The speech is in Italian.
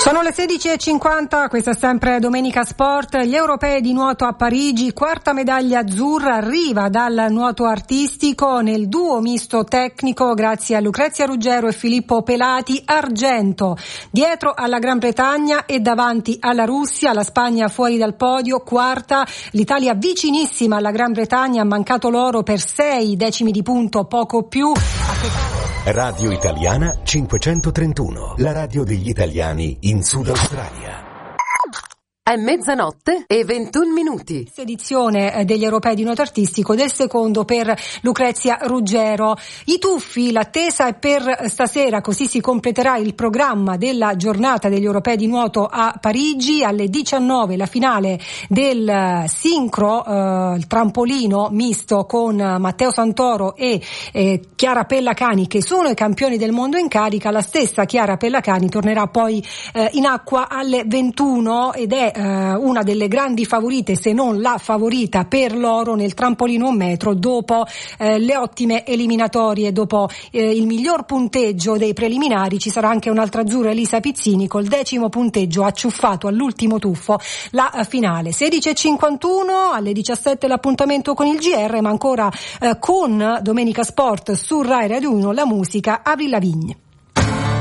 Sono le 16:50, questa è sempre Domenica Sport. Gli europei di nuoto a Parigi, quarta medaglia azzurra arriva dal nuoto artistico nel duo misto tecnico grazie a Lucrezia Ruggero e Filippo Pelati, argento. Dietro alla Gran Bretagna e davanti alla Russia, la Spagna fuori dal podio, quarta, l'Italia vicinissima alla Gran Bretagna, ha mancato l'oro per 6 decimi di punto, poco più. Radio Italiana 531, la radio degli italiani in Sud Australia. È mezzanotte e 21 minuti. Edizione degli europei di nuoto artistico, del secondo per Lucrezia Ruggero. I tuffi, l'attesa è per stasera, così si completerà il programma della giornata degli europei di nuoto a Parigi. Alle 19 la finale del sincro, il trampolino misto con Matteo Santoro e Chiara Pellacani, che sono i campioni del mondo in carica. La stessa Chiara Pellacani tornerà poi in acqua alle 21 ed è una delle grandi favorite, se non la favorita per l'oro nel trampolino 1 metro, dopo le ottime eliminatorie, dopo il miglior punteggio dei preliminari. Ci sarà anche un'altra azzurra, Elisa Pizzini, col 10° punteggio, ha ciuffato all'ultimo tuffo la finale. 16:51, alle 17 l'appuntamento con il GR, ma ancora con Domenica Sport su Rai Radio 1 la musica Avril Lavigne.